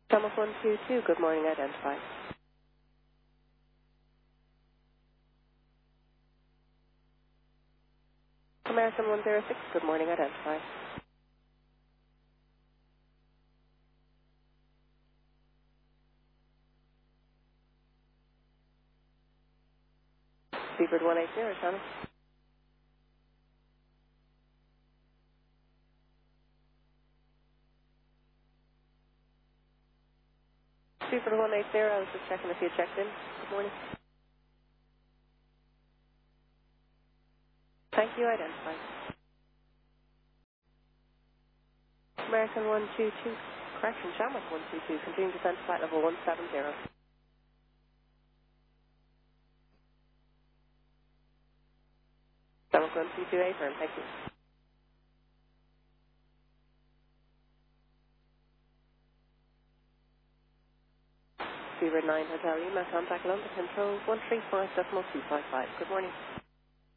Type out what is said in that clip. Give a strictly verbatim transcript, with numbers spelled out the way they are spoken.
Thomas one two two, good morning, identify. American one zero six, good morning, identify. Seabird one eight zero, Thomas. Seabird one eight zero, I was just checking if you had checked in. Good morning. Thank you, identify. American one two two, correction, Shamrock one two two, continue descent to flight level one seven zero. Shamrock one two two, A firm, thank you. Seabird nine Hotel Lima, contact London Control one three five decimal two five five. Good morning.